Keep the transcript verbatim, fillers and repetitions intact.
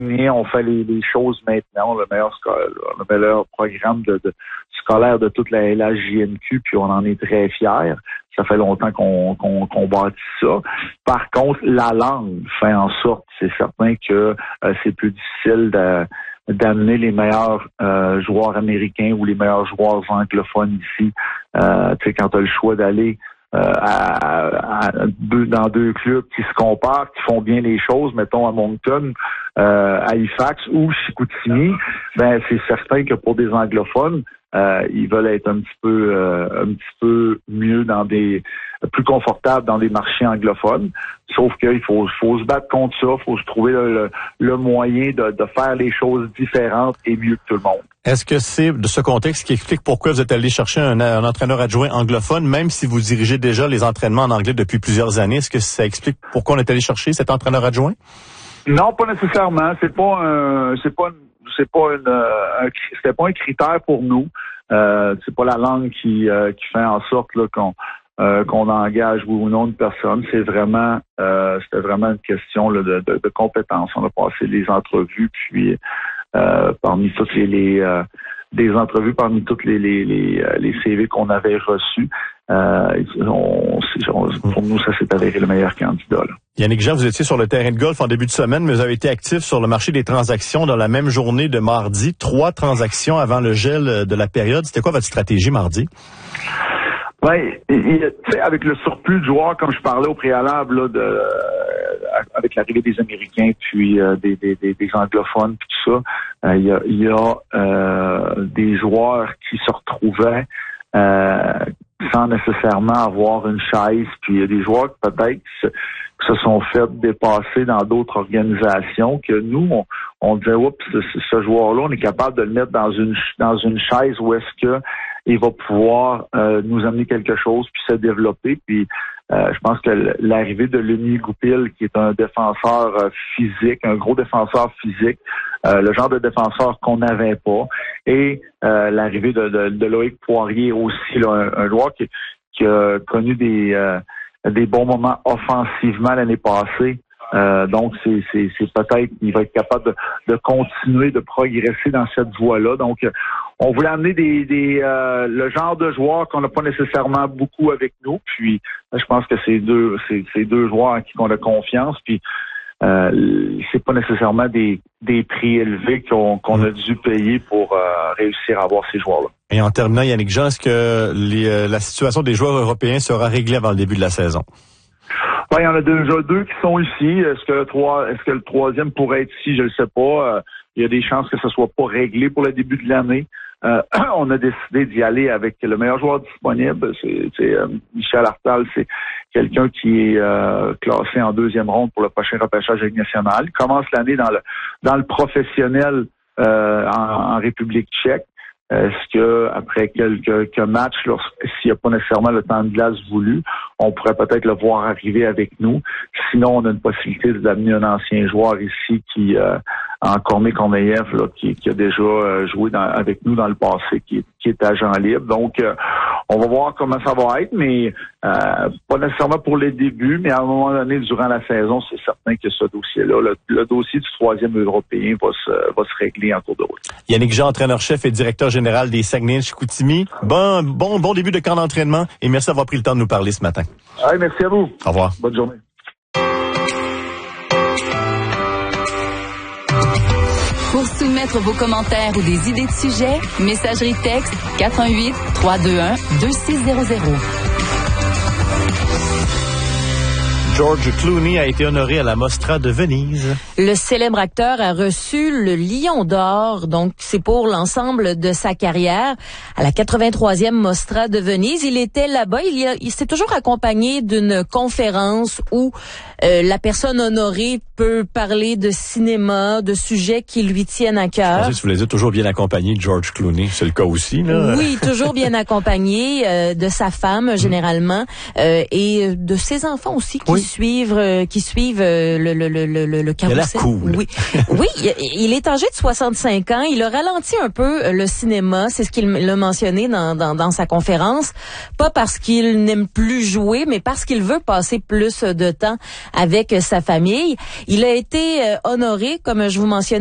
on fait les, les choses maintenant, le meilleur, le meilleur programme de, de scolaire de toute la L H J M Q, puis on en est très fiers. Ça fait longtemps qu'on, qu'on, qu'on bâtit ça. Par contre, la langue fait en sorte, c'est certain que euh, c'est plus difficile de, d'amener les meilleurs euh, joueurs américains ou les meilleurs joueurs anglophones ici. Euh, tu sais, quand tu as le choix d'aller Euh, à, à deux, dans deux clubs qui se comparent, qui font bien les choses, mettons à Moncton, euh, à Halifax ou Chicoutimi, ben c'est certain que pour des anglophones, euh, ils veulent être un petit peu euh, un petit peu mieux dans des plus confortables dans des marchés anglophones. Sauf qu'il faut, faut se battre contre ça, il faut se trouver le, le, le moyen de, de faire les choses différentes et mieux que tout le monde. Est-ce que c'est de ce contexte qui explique pourquoi vous êtes allé chercher un, un entraîneur adjoint anglophone, même si vous dirigez déjà les entraînements en anglais depuis plusieurs années? Est-ce que ça explique pourquoi on est allé chercher cet entraîneur adjoint? Non, pas nécessairement. C'est pas un, c'est pas, c'est pas une, un, c'était pas un critère pour nous. Euh, c'est pas la langue qui, euh, qui fait en sorte là qu'on Euh, qu'on engage oui ou non une personne, c'est vraiment euh, c'était vraiment une question là, de, de, de compétences. On a passé des entrevues, puis euh, parmi toutes les, les euh, des entrevues parmi toutes les les, les, les C V qu'on avait reçus, euh, on, on, pour nous ça s'est avéré le meilleur candidat. Là. Yannick Jean, vous étiez sur le terrain de golf en début de semaine, mais vous avez été actif sur le marché des transactions dans la même journée de mardi. Trois transactions avant le gel de la période. C'était quoi votre stratégie mardi? Oui, tu sais, avec le surplus de joueurs, comme je parlais au préalable, là, de, euh, avec l'arrivée des Américains, puis euh, des, des, des, des anglophones, puis tout ça, il euh, y a, y a euh, des joueurs qui se retrouvaient euh, sans nécessairement avoir une chaise, puis il y a des joueurs qui peut-être se, qui se sont fait dépasser dans d'autres organisations, que nous, on, on disait, oups, ce, ce joueur-là, on est capable de le mettre dans une dans une chaise où est-ce que il va pouvoir euh, nous amener quelque chose puis se développer. Puis euh, je pense que l'arrivée de Lenny Goupil, qui est un défenseur euh, physique, un gros défenseur physique, euh, le genre de défenseur qu'on n'avait pas, et euh, l'arrivée de, de, de Loïc Poirier aussi, là, un, un joueur qui, qui a connu des euh, des bons moments offensivement l'année passée. Euh, donc, c'est, c'est, c'est peut-être qu'il va être capable de, de continuer, de progresser dans cette voie-là. Donc, on voulait amener des, des euh, le genre de joueurs qu'on n'a pas nécessairement beaucoup avec nous. Puis, je pense que c'est deux, c'est, c'est deux joueurs en qui on a confiance. Puis, euh, c'est pas nécessairement des, des prix élevés qu'on, qu'on a dû payer pour euh, réussir à avoir ces joueurs-là. Et en terminant, Yannick Jean, est-ce que les, euh, la situation des joueurs européens sera réglée avant le début de la saison? Ben, il y en a déjà deux qui sont ici. Est-ce que le trois, est-ce que le troisième pourrait être ici? Je ne sais pas. Euh, il y a des chances que ce soit pas réglé pour le début de l'année. Euh, on a décidé d'y aller avec le meilleur joueur disponible. C'est, c'est euh, Michel Artal. C'est quelqu'un qui est euh, classé en deuxième ronde pour le prochain repêchage de Ligue nationale. Il commence l'année dans le dans le professionnel euh, en, en République tchèque. Est-ce que après quelques, quelques matchs, s'il n'y a pas nécessairement le temps de glace voulu, on pourrait peut-être le voir arriver avec nous. Sinon, on a une possibilité d'amener un ancien joueur ici qui, euh, en Cormé Korneyev, là, qui, qui a déjà euh, joué dans, avec nous dans le passé, qui est, qui est agent libre. Donc, euh, on va voir comment ça va être, mais euh, pas nécessairement pour les débuts, mais à un moment donné, durant la saison, c'est certain que ce dossier-là, le, le dossier du troisième européen va se, va se régler en cours de route. Yannick Jean, entraîneur-chef et directeur général des Saguenay-Chicoutimi. Bon, bon, bon début de camp d'entraînement et merci d'avoir pris le temps de nous parler ce matin. Ouais, merci à vous. Au revoir. Bonne journée. Pour soumettre vos commentaires ou des idées de sujets, messagerie texte quatre un huit, trois deux un, deux six zéro zéro. George Clooney a été honoré à la Mostra de Venise. Le célèbre acteur a reçu le Lion d'or, donc c'est pour l'ensemble de sa carrière. À la quatre-vingt-troisième Mostra de Venise, il était là-bas. Il, y a, il s'est toujours accompagné d'une conférence où euh, la personne honorée peut parler de cinéma, de sujets qui lui tiennent à cœur. Je pensais que vous les êtes toujours bien accompagné, George Clooney. C'est le cas aussi, là. Oui, toujours bien accompagné euh, de sa femme, généralement, euh, et de ses enfants aussi qui oui. suivent euh, qui suivent euh, le le le le le carrousel. Il a l'air cool. Oui, oui, il, il est âgé de soixante-cinq ans. Il a ralenti un peu le cinéma, c'est ce qu'il l'a mentionné dans dans dans sa conférence. Pas parce qu'il n'aime plus jouer, mais parce qu'il veut passer plus de temps avec sa famille. Il a été euh, honoré, comme je vous mentionnais,